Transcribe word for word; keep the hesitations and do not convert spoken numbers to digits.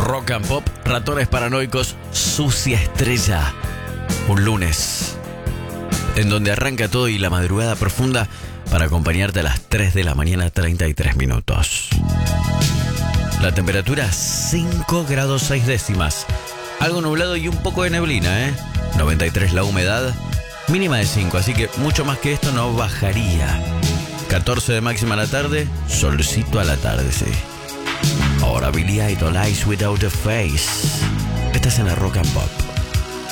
Rock and Pop, Ratones Paranoicos, Sucia Estrella. Un lunes en donde arranca todo y la madrugada profunda para acompañarte a las tres de la mañana, treinta y tres minutos. La temperatura cinco grados seis décimas. Algo nublado y un poco de neblina, ¿eh? noventa y tres la humedad, mínima de cinco, así que mucho más que esto no bajaría. catorce de máxima a la tarde, solcito a la tarde, sí. Ahora Billy Idol, Eyes Without a Face. Estás en la Rock and Pop.